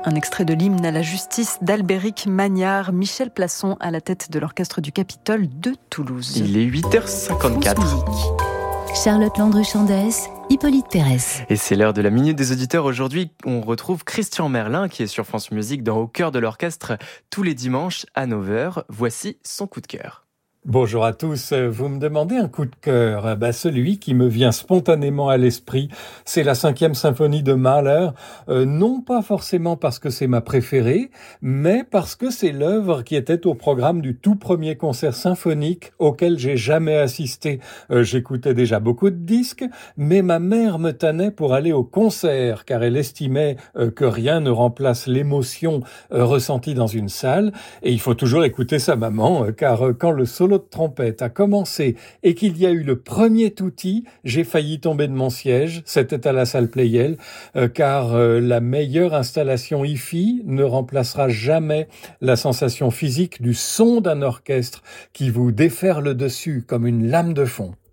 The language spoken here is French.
Un extrait de l'hymne à la justice d'Albéric Magnard, Michel Plasson à la tête de l'orchestre du Capitole de Toulouse. Il est 8h54. Charlotte Landru-Chandès, Hippolyte Pérez. Et c'est l'heure de la Minute des Auditeurs. Aujourd'hui, on retrouve Christian Merlin qui est sur France Musique dans Au cœur de l'orchestre tous les dimanches à 9h. Voici son coup de cœur. Bonjour à tous, vous me demandez un coup de cœur. Celui qui me vient spontanément à l'esprit, c'est la 5e symphonie de Mahler, non pas forcément parce que c'est ma préférée, mais parce que c'est l'œuvre qui était au programme du tout premier concert symphonique auquel j'ai jamais assisté. J'écoutais déjà beaucoup de disques, mais ma mère me tannait pour aller au concert, car elle estimait que rien ne remplace l'émotion ressentie dans une salle, et il faut toujours écouter sa maman, car quand le solo de trompette a commencé et qu'il y a eu le premier touti, j'ai failli tomber de mon siège. C'était à la salle Pleyel, car la meilleure installation hi-fi ne remplacera jamais la sensation physique du son d'un orchestre qui vous déferle dessus comme une lame de fond.